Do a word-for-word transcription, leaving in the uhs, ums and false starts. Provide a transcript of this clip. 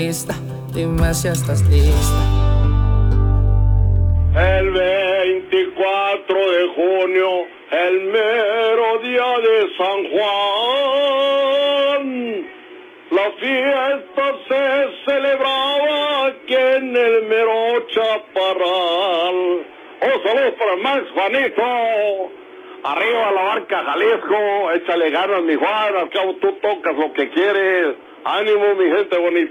Lista, dime si estás lista. El veinticuatro de junio, el mero día de San Juan, la fiesta se celebraba aquí en el mero Chaparral. Oh, saludos para Max Juanito. Arriba la barca Jalisco, échale ganas mi Juan, al cabo tú tocas lo que quieres. Ánimo mi gente bonita.